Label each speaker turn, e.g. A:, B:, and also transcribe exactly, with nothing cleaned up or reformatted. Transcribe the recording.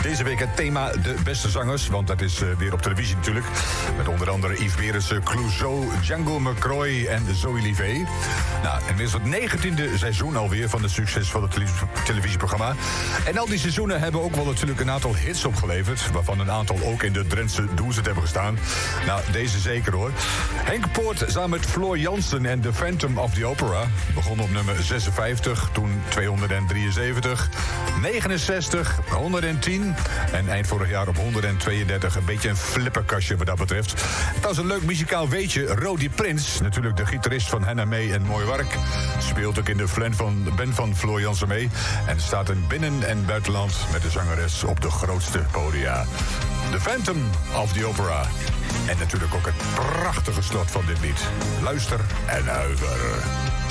A: Deze week het thema de beste zangers, want dat is uh, weer op televisie natuurlijk. Met onder andere Yves Berendsen, Clouseau, Django McCroy en Zoe Livet. Nou, inmiddels het negentiende seizoen alweer van het succesvolle tele- televisieprogramma. En al die seizoenen hebben ook wel natuurlijk een aantal hits opgeleverd, waarvan een aantal ook in de Drentse Doezet hebben gestaan. Nou, deze zeker hoor. Henk Poort samen met Floor Jansen en The Phantom of the Opera begon op nummer zesenvijftig, toen tweehonderddrieënzeventig, negenenzestig, honderdtien en eind vorig jaar op honderdtweeëndertig. Een beetje een flipperkastje wat dat betreft. Dat is een leuk muzikaal weetje. Rodi Prins, natuurlijk de gitarist van Henna May en Mooi Werk, speelt ook in de flan van, band van Floor Jansen mee en staat in binnen- en buitenland met de zangeres op de grootste podia. The Phantom of the Opera. En natuurlijk ook het prachtige slot van dit lied. Luister en huiver.